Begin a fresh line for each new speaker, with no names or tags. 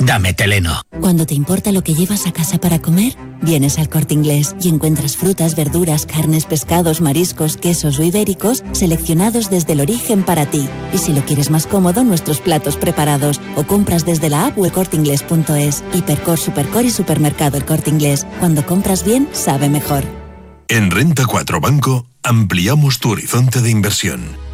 Dame Teleno.
Cuando te importa lo que llevas a casa para comer, vienes al Corte Inglés y encuentras frutas, verduras, carnes, pescados, mariscos, quesos o ibéricos seleccionados desde el origen para ti. Y si lo quieres más cómodo, nuestros platos preparados o compras desde la app o elcorteinglés.es. Hipercor, Supercor y Supermercado El Corte Inglés. Cuando compras bien, sabe mejor.
En Renta 4 Banco ampliamos tu horizonte de inversión.